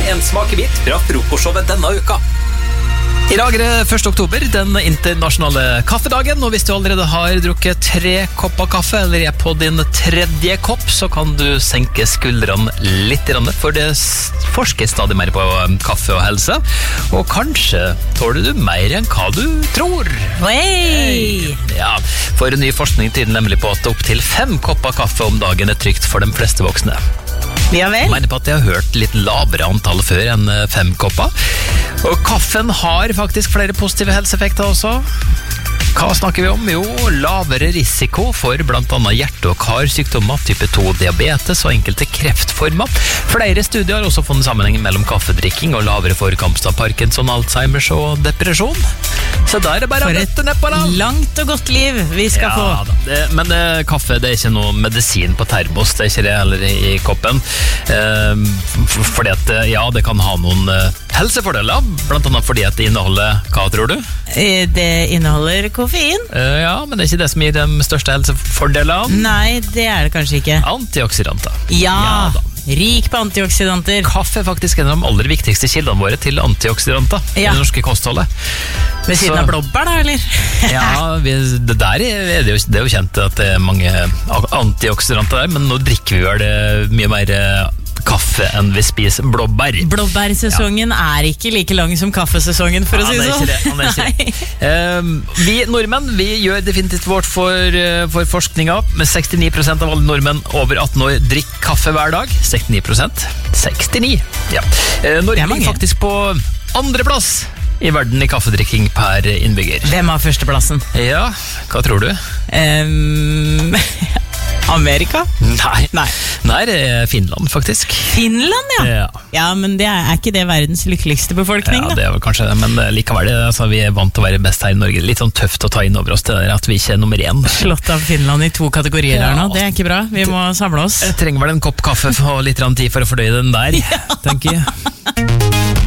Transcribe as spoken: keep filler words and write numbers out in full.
en smakebit fra frokostshowet denne uka. I dag er det første oktober, den internasjonale kaffedagen, og hvis du allerede har drukket tre kopper kaffe, eller er på din tredje kopp, så kan du senke skuldrene litt, for det forskes stadig mer på kaffe og helse, og kanskje tåler du mer enn hva du tror. Hey! Ja, for ny forskning tyder nemlig på at opp til fem kopper kaffe om dagen er trygt for de fleste voksne. Ja vel? Jeg mener på at jeg har hørt litt lavere antall før enn fem kopper. Og kaffen har faktisk flere positive helseeffekter også. Hva snakker vi om? Jo, lavere risiko for blant annet hjerte- og karsykdommer, type to diabetes og enkelte kreftformer. Flere studier har også funnet sammenheng mellom kaffedrikking og lavere forekomst av Parkinson, Alzheimers og depresjon. Så da er det bare For å et bøtte ned på den. langt og godt liv vi skal Ja, få. da, det, men det, kaffe det er ikke noe medisin på termos, det er ikke det heller i, i koppen. Eh, for, fordi at, ja, det kan ha noen eh, helsefordeler, blant annet fordi at det inneholder, hva tror du? Eh, Det inneholder koffein. Eh, ja, men det er ikke det som gir de største helsefordelene. Nei, det er det kanskje ikke. Antioksidanter. Ja, Ja da. rik på antioksidanter. Kaffe er faktisk en av de aller viktigste kildene våre til antioksidanter i Ja. det norske kostholdet. Ved siden Så- av blåbær da, eller? Ja, vi, det der er det, jo, det er jo kjent at det er mange antioksidanter der, men nå drikker vi vel det mye mer eh, kaffe enn vi spiser blåbær. Blåbærsesongen er ikke like lang som kaffesesongen, for å Ja, si han er det ikke sånn. det, han er ikke det. Ehm, vi nordmenn vi gjør definitivt vårt for, eh, for forskninga. Med sekstini prosent av alle nordmenn over atten år drikker kaffe hver dag. sekstini prosent? sekstini, ja. Eh, Norge Det er mange. ligger faktisk på andreplass i verden i kaffedrikking per innbygger. Hvem har førsteplassen? Ja, hva tror du? Um, Amerika? Nei, Nei. Nei, det er Finland faktisk. Finland, ja. Ja. Ja, men det er, er ikke det verdens lykkeligste befolkning, Ja, da? det er vel kanskje det, men eh, likevel, det, altså, vi er vant til å være best her i Norge. Litt sånn tøft å ta inn over oss det der at vi ikke er nummer én. Slått av Finland i to kategorier Ja. her nå, det er ikke bra. Vi må samle oss. Jeg trenger vel en kopp kaffe og litt tid for å fordøye den der, tenker jeg.